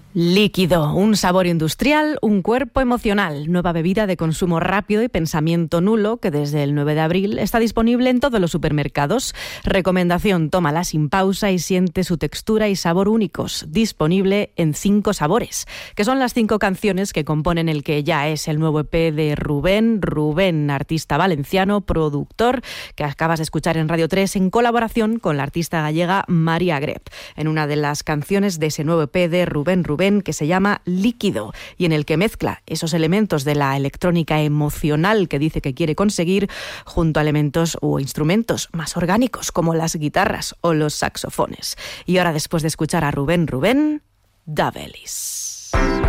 Líquido, un sabor industrial, un cuerpo emocional. Nueva bebida de consumo rápido y pensamiento nulo que desde el 9 de abril está disponible en todos los supermercados. Recomendación: tómala sin pausa y siente su textura y sabor únicos. Disponible en 5 sabores, que son las 5 canciones que componen el que ya es el nuevo EP de Rubén, artista valenciano, productor, que acabas de escuchar en Radio 3 en colaboración con la artista gallega María Greb, en una de las canciones de ese nuevo EP de Rubén, que se llama Líquido, y en el que mezcla esos elementos de la electrónica emocional que dice que quiere conseguir junto a elementos o instrumentos más orgánicos como las guitarras o los saxofones. Y ahora, después de escuchar a Rubén, Davelis.